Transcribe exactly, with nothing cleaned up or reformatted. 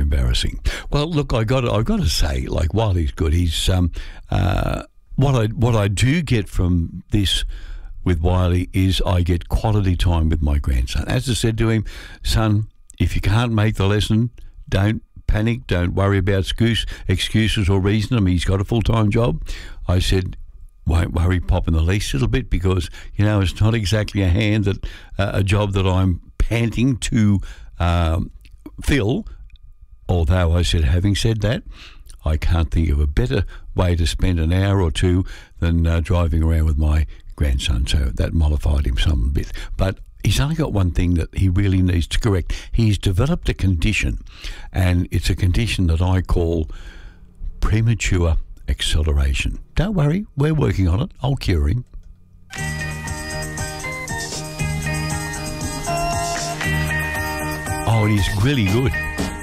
embarrassing. Well, look, I got I got to say, like, while he's good, he's um, uh, what I what I do get from this with Wiley is I get quality time with my grandson. As I said to him, son, if you can't make the lesson, don't panic, don't worry about excuse, excuses or reason. I mean, he's got a full-time job. I said, won't worry, Pop, in the least little bit, because, you know, it's not exactly a hand that uh, a job that I'm panting to um, fill. Although I said, having said that, I can't think of a better way to spend an hour or two than uh, driving around with my grandson. So that mollified him some bit. But he's only got one thing that he really needs to correct. He's developed a condition, and it's a condition that I call premature acceleration. Don't worry, we're working on it. I'll cure him. Oh, it is really good.